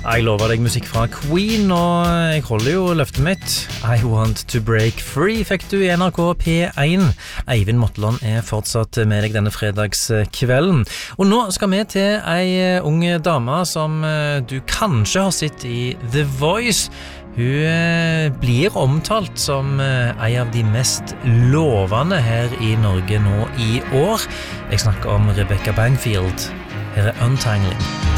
Jeg lover deg musikk fra Queen, og jeg holder jo løftet mitt. I Want to Break Free fikk du i NRK P1. Eivind Motland er fortsatt med deg denne fredagskvelden. Og nå skal vi til ei unge dame som du kanskje har sett i The Voice. Hun blir omtalt som en av de mest lovende her i Norge nå i år. Jeg snakker om Rebecca Bangfield. Her er Untangling.